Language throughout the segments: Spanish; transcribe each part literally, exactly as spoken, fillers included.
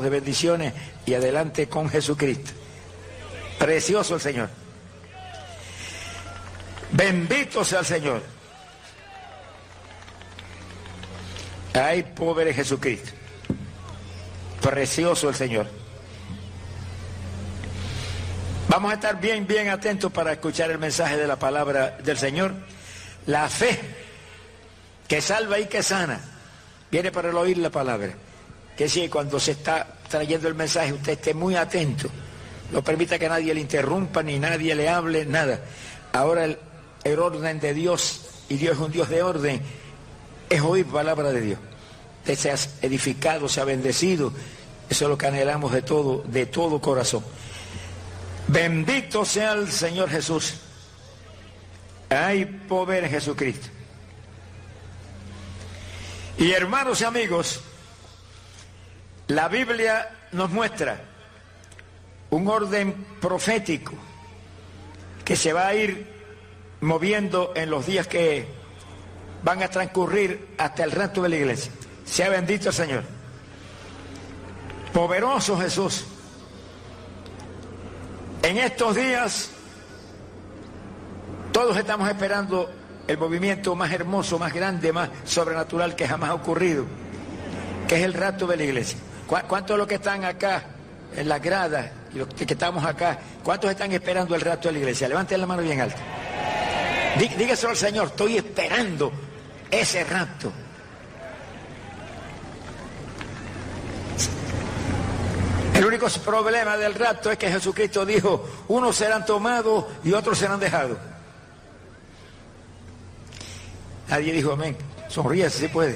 de bendiciones y adelante con Jesucristo. Precioso el Señor. Bendito sea el Señor. Ay, pobre Jesucristo. Precioso el Señor. Vamos a estar bien, bien atentos para escuchar el mensaje de la palabra del Señor. La fe que salva y que sana viene para el oír la palabra. Que si cuando se está trayendo el mensaje usted esté muy atento, no permita que nadie le interrumpa ni nadie le hable, nada. Ahora el, el orden de Dios, y Dios es un Dios de orden, es oír palabra de Dios. Usted se ha edificado, se ha bendecido. Eso es lo que anhelamos de todo, de todo corazón. Bendito sea el Señor Jesús. Hay poder en Jesucristo. Y hermanos y amigos, la Biblia nos muestra un orden profético que se va a ir moviendo en los días que van a transcurrir hasta el resto de la iglesia. Sea bendito el Señor. Poderoso Jesús. En estos días todos estamos esperando el movimiento más hermoso, más grande, más sobrenatural que jamás ha ocurrido, que es el rapto de la iglesia. ¿Cuántos de los que están acá en las gradas y los que estamos acá, cuántos están esperando el rapto de la iglesia? Levanten la mano bien alta. Dí, dígaselo al Señor, estoy esperando ese rapto. El único problema del rapto es que Jesucristo dijo, unos serán tomados y otros serán dejados. Nadie dijo amén. Sonríe si se puede.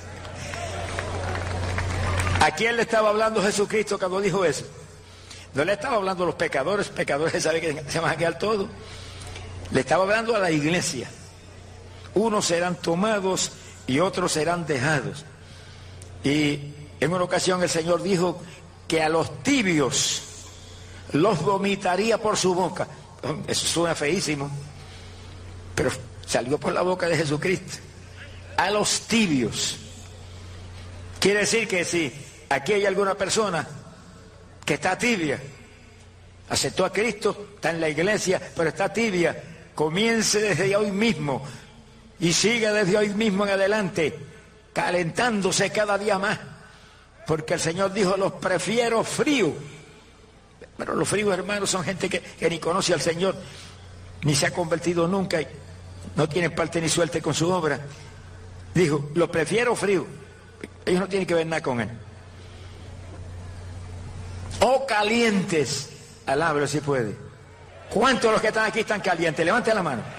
¿A quién le estaba hablando Jesucristo cuando dijo eso? No le estaba hablando a los pecadores, pecadores saben que se van a quedar todos. Le estaba hablando a la iglesia. Unos serán tomados y otros serán dejados. Y en una ocasión el Señor dijo que a los tibios los vomitaría por su boca. Eso suena feísimo, pero salió por la boca de Jesucristo. A los tibios. Quiere decir que si aquí hay alguna persona que está tibia, aceptó a Cristo, está en la iglesia, pero está tibia, comience desde hoy mismo y siga desde hoy mismo en adelante, calentándose cada día más, porque el Señor dijo, los prefiero fríos. Pero los fríos, hermanos, son gente que, que ni conoce al Señor, ni se ha convertido nunca, y no tienen parte ni suerte con su obra. Dijo, los prefiero fríos. Ellos no tienen que ver nada con él. O calientes, alábalo si puede. ¿Cuántos de los que están aquí están calientes? Levante la mano.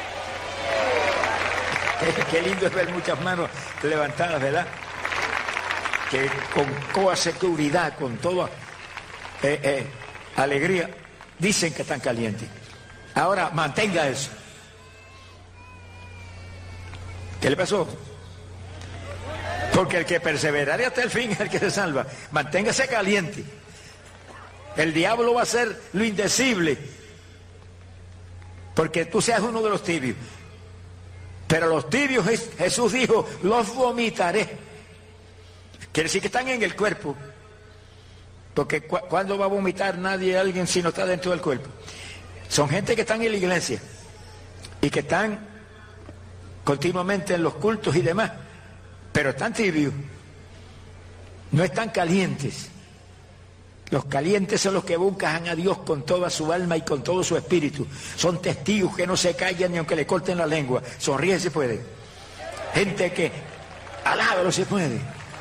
Qué, qué lindo es ver muchas manos levantadas, ¿verdad? Que con toda seguridad, con toda eh, eh, alegría, dicen que están calientes. Ahora, mantenga eso. ¿Qué le pasó? Porque el que perseverare hasta el fin es el que se salva. Manténgase caliente. El diablo va a hacer lo indecible porque tú seas uno de los tibios. Pero los tibios, Jesús dijo, los vomitaré. Quiere decir que están en el cuerpo. Porque cu ¿cuándo va a vomitar nadie, alguien, si no está dentro del cuerpo? Son gente que están en la iglesia y que están continuamente en los cultos y demás, pero están tibios, no están calientes. Los calientes son los que buscan a Dios con toda su alma y con todo su espíritu. Son testigos que no se callan ni aunque le corten la lengua. Sonríe si puede. Gente que, alábalo si puede.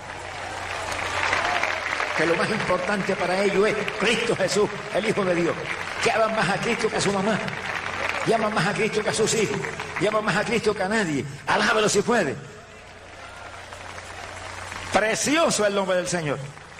Que lo más importante para ellos es Cristo Jesús, el Hijo de Dios. Que aman más a Cristo que a su mamá. Llaman más a Cristo que a sus hijos. Llaman más a Cristo que a nadie. Alábalo si puede. Precioso el nombre del Señor.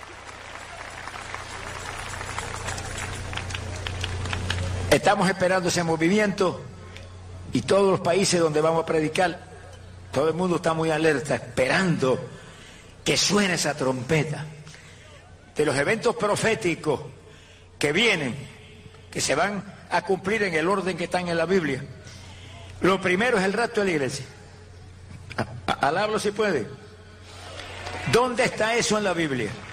Estamos esperando ese movimiento y todos los países donde vamos a predicar, todo el mundo está muy alerta, esperando que suene esa trompeta de los eventos proféticos que vienen, que se van a cumplir en el orden que están en la Biblia. Lo primero es el rapto de la iglesia. Alábalo si puede. ¿Dónde está eso en la Biblia?